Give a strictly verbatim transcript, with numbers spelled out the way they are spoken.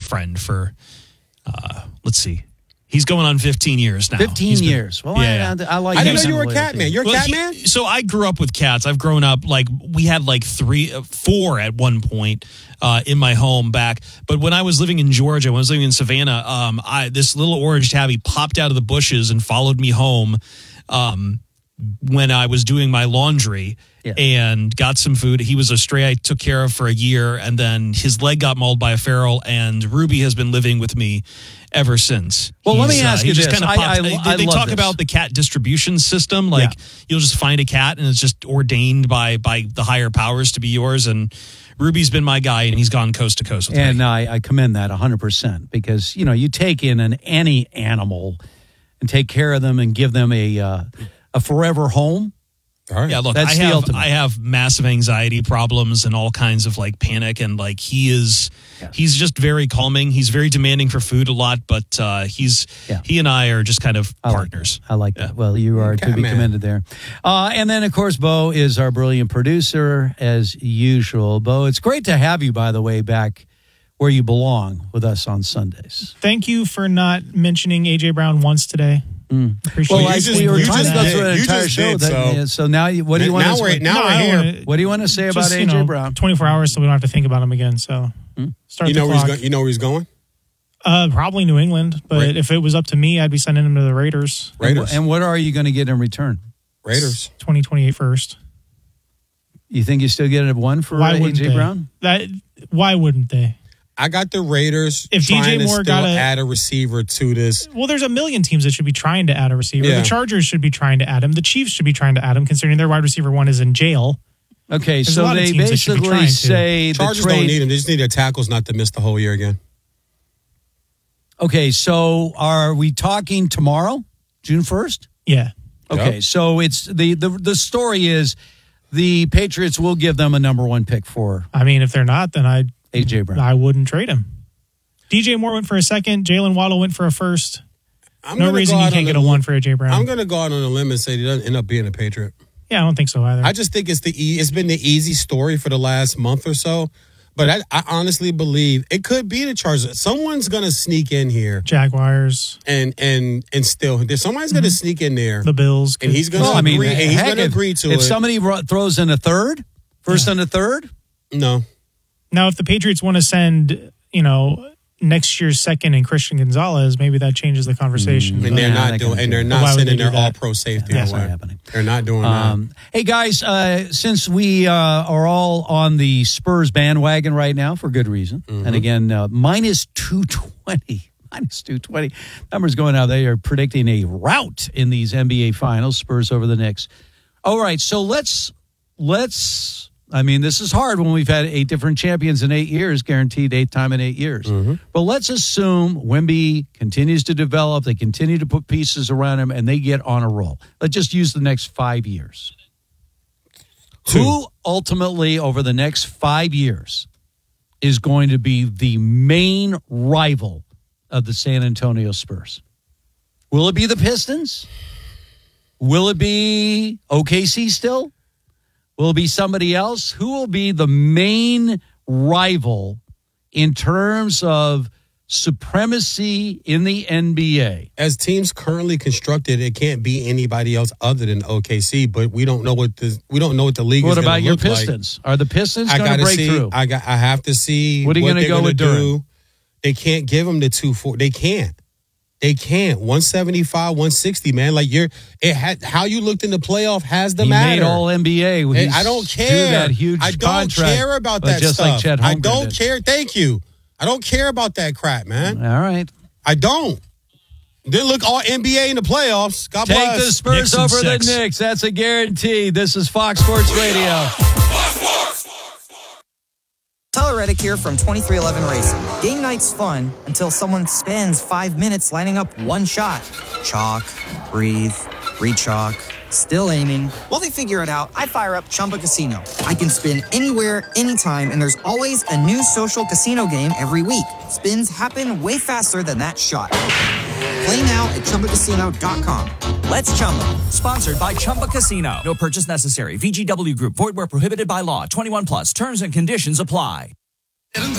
friend for, uh, let's see. He's going on fifteen years now. fifteen been, years. Well, yeah, I, I like I didn't know him. you were a cat man. You're a well, cat he, man? So I grew up with cats. I've grown up, like, we had like three, uh, four at one point uh, in my home back. But when I was living in Georgia, when I was living in Savannah, um, I, this little orange tabby popped out of the bushes and followed me home um, when I was doing my laundry. Yeah. And got some food. He was a stray I took care of for a year, and then his leg got mauled by a feral, and Ruby has been living with me ever since. Well, He's, let me ask uh, you just this. Kind of I, I, they I they love talk this. about the cat distribution system. Like, yeah. You'll just find a cat, and it's just ordained by by the higher powers to be yours. And Ruby's been my guy, and he's gone coast to coast with and me. And I, I commend that one hundred percent because, you know, you take in an any animal and take care of them and give them a uh, a forever home. All right. Yeah, look, That's I the have ultimate. I have massive anxiety problems and all kinds of like panic, and like he is yeah. he's just very calming. He's very demanding for food a lot, but uh, he's yeah. he and I are just kind of I partners. Like I like yeah. that. Well, you are Cat to be man. commended there. Uh, and then, of course, Bo is our brilliant producer as usual. Bo, it's great to have you, by the way, back where you belong with us on Sundays. Thank you for not mentioning A J Brown once today. Mm. Appreciate well, it. like just, we were you trying to go did. through an You entire just show. did, that, so. yeah, so now, you, what do you want now to we're, say? now no, we're I here. wanna, What do you want to say about just, A J you know, Brown? twenty-four hours so we don't have to think about him again. So Hmm? start You the know where he's clock. go- you know where he's going? Uh, probably New England, but Right. if it was up to me, I'd be sending him to the Raiders. Raiders. And what are you going to get in return? Raiders. twenty twenty-eight first. You think you still get it one for Why uh, A wouldn't J they? Brown? That why wouldn't they? I got the Raiders If trying D J to Moore still got a- add a receiver to this. Well, there's a million teams that should be trying to add a receiver. Yeah. The Chargers should be trying to add him. The Chiefs should be trying to add him, considering their wide receiver one is in jail. Okay, There's a so lot of they teams that should be basically trying to. say the Chargers trade. don't need him. They just need their tackles not to miss the whole year again. Okay, so are we talking tomorrow, June first? Yeah. Okay, Yep. so it's the, the the story is the Patriots will give them a number one pick for I mean, if they're not, then I A J Brown. I wouldn't trade him. D J Moore went for a second. Jalen Waddle went for a first. I'm No gonna reason go you out can't on get a the- one for A J Brown. I'm going to go out on a limb and say he doesn't end up being a Patriot. yeah, I don't think so either. I just think it's the e- it's been the easy story for the last month or so. But I, I honestly believe it could be the Chargers. Someone's going to sneak in here Jaguars, and and and still there's somebody's going to sneak in there. the Bills. And he's going to Well, I mean, agree. And he's heck, going to if, agree to if it. somebody ro- throws in a third, first Yeah. and a third, no. Now, if the Patriots want to send, you know, next year's second and Christian Gonzalez, maybe that changes the conversation. And But- they're Yeah, not that doing, can and do they're it. not Why would sending they do their that? all-pro safety that's away. not happening. They're not doing Um, hey guys, uh, since we uh, are all on the Spurs bandwagon right now for good reason, Mm-hmm. and again, uh, minus two twenty, minus two twenty, numbers going out. They are predicting a rout in these N B A Finals. Spurs over the Knicks. All right, so let's let's. I mean, this is hard when we've had eight different champions in eight years, guaranteed eighth time in eight years. Mm-hmm. But let's assume Wemby continues to develop, they continue to put pieces around him, and they get on a roll. Let's just use the next five years. Two. Who ultimately, over the next five years, is going to be the main rival of the San Antonio Spurs? Will it be the Pistons? Will it be O K C still? Will it be somebody else? Who will be the main rival in terms of supremacy in the N B A? As teams currently constructed, it can't be anybody else other than O K C. But we don't know what the we don't know what the league What is about going to your look like. Pistons? Are the Pistons I going to gotta break see. through? I got. I have to see. What are you gonna they're go gonna with do. Durant? They can't give them the two four. They can't. They can't. one seventy-five, one sixty, man. Like you're. It had how you looked in the playoff has the he matter. made all N B A. Hey, He's I don't due care. that huge I don't contract, care about but that just stuff. like Chet I Holmgren don't did. care. Thank you. I don't care about that crap, man. All right. I don't. Didn't look all N B A in the playoffs. God Take bless. the Spurs Knicks and over six. the Knicks. That's a guarantee. This is Fox Sports Radio. Tyler Reddick here from twenty-three eleven Racing. Game night's fun until someone spends five minutes lining up one shot. Chalk, breathe, re-chalk, still aiming. While they figure it out, I fire up Chumba Casino. I can spin anywhere, anytime, and there's always a new social casino game every week. Spins happen way faster than that shot. Play now at Chumba Casino dot com. Let's Chumba. Sponsored by Chumba Casino. No purchase necessary. V G W Group. Void where prohibited by law. twenty-one plus. Terms and conditions apply.